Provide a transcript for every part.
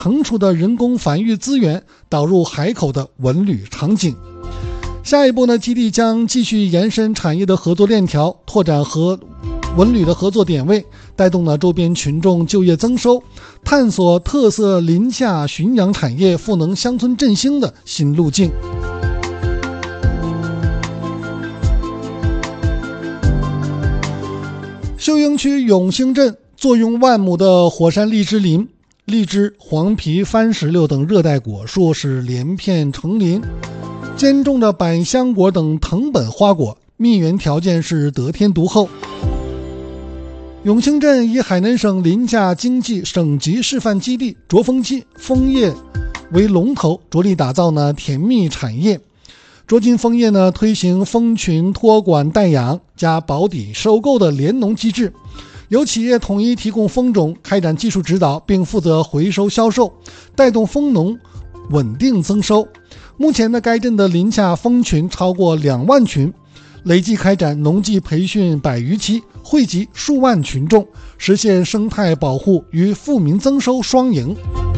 成熟的人工繁育资源导入海口的文旅场景。下一步呢，基地将继续延伸产业的合作链条，拓展和文旅的合作点位，带动了周边群众就业增收，探索特色林下驯养产业赋能乡村振兴的新路径。秀英区永兴镇坐拥万亩的火山荔枝林，荔枝、黄皮、番石榴等热带果树是连片成林，兼种着百香果等藤本花果，蜜源条件是得天独厚。永兴镇以海南省林下经济省级示范基地卓峰枫叶为龙头，着力打造甜蜜产业。卓金枫叶推行蜂群托管代养加保底收购的联农机制，由企业统一提供蜂种，开展技术指导，并负责回收销售，带动蜂农稳定增收。目前该镇的林下蜂群超过2万群，累计开展农技培训100余期，惠及数万群众，实现生态保护与富民增收双赢。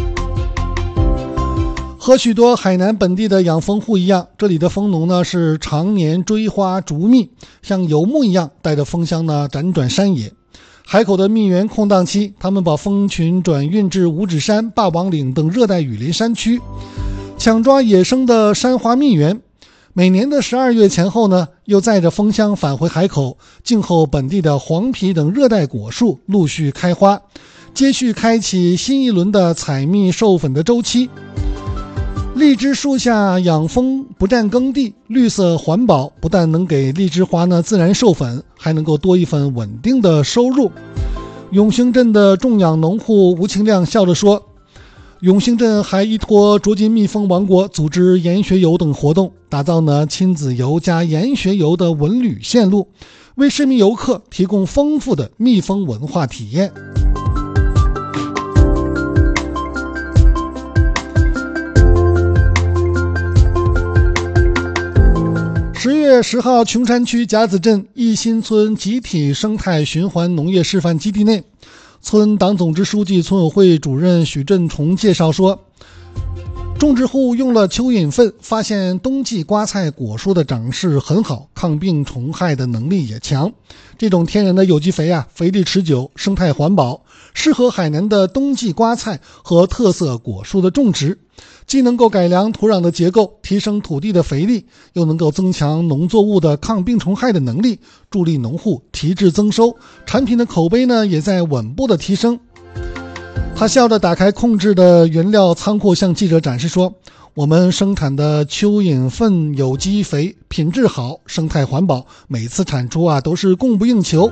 和许多海南本地的养蜂户一样，这里的蜂农是常年追花逐蜜，像游牧一样带着蜂箱辗转山野。海口的蜜源空档期，他们把蜂群转运至五指山、霸王岭等热带雨林山区，抢抓野生的山花蜜源。每年的12月前后又载着蜂箱返回海口，静候本地的黄皮等热带果树陆续开花，接续开启新一轮的采蜜授粉的周期。荔枝树下养蜂不占耕地，绿色环保，不但能给荔枝花自然授粉，还能够多一份稳定的收入。永兴镇的种养农户吴清亮笑着说，永兴镇还依托卓金蜜蜂王国组织研学游等活动，打造亲子游加研学游的文旅线路，为市民游客提供丰富的蜜蜂文化体验。10月10号，琼山区甲子镇义新村集体生态循环农业示范基地内，村党总支书记、村委会主任许振崇介绍说，种植户用了蚯蚓粪，发现冬季瓜菜果树的长势很好，抗病虫害的能力也强。这种天然的有机肥肥力持久，生态环保，适合海南的冬季瓜菜和特色果树的种植，既能够改良土壤的结构，提升土地的肥力，又能够增强农作物的抗病虫害的能力，助力农户提质增收，产品的口碑也在稳步的提升。他笑着打开控制的原料仓库，向记者展示说，我们生产的蚯蚓粪有机肥品质好，生态环保，每次产出都是供不应求。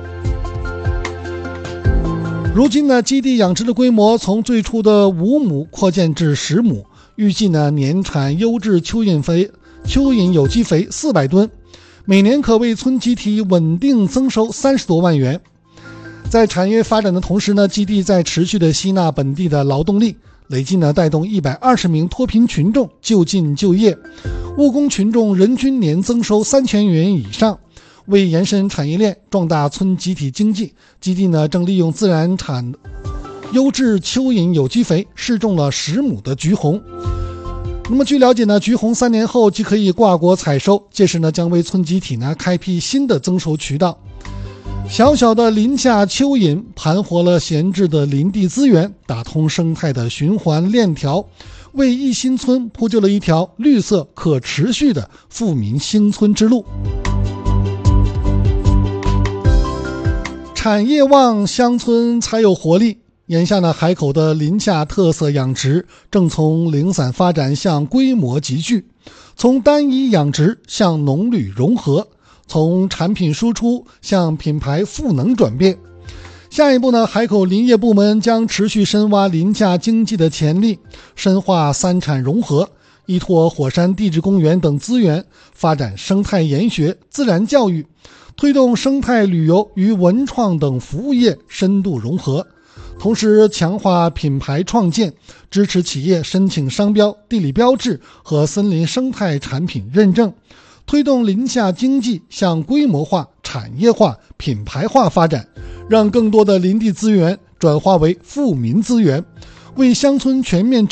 如今基地养殖的规模从最初的5亩扩建至10亩，预计年产优质蚯蚓有机肥400吨，每年可为村集体稳定增收30多万元。在产业发展的同时基地在持续的吸纳本地的劳动力，累计带动120名脱贫群众就近就业，务工群众人均年增收3000元以上。为延伸产业链，壮大村集体经济，基地正利用自然产优质蚯蚓有机肥试种了10亩的橘红。那么据了解橘红3年后即可以挂果采收，届时将为村集体开辟新的增收渠道。小小的林下蚯蚓盘活了闲置的林地资源，打通生态的循环链条，为义新村铺就了一条绿色可持续的富民兴村之路。产业旺，乡村才有活力。眼下海口的林下特色养殖正从零散发展向规模集聚，从单一养殖向农旅融合，从产品输出向品牌赋能转变。下一步海口林业部门将持续深挖林下经济的潜力，深化3产融合，依托火山地质公园等资源，发展生态研学、自然教育，推动生态旅游与文创等服务业深度融合，同时强化品牌创建，支持企业申请商标、地理标志和森林生态产品认证，推动林下经济向规模化、产业化、品牌化发展，让更多的林地资源转化为富民资源， 为乡村全面